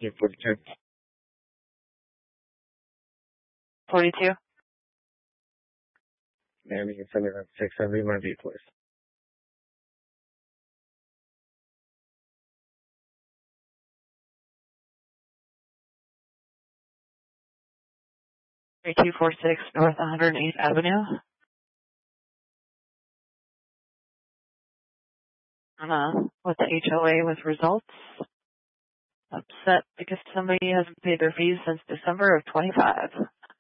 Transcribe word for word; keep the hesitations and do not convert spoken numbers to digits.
You're forty-two. forty-two. Ma'am, you can send it at six seventy one B, please. three two four six North one hundred eighth Avenue. Uh, with the H O A with results. Upset because somebody hasn't paid their fees since December of twenty-five.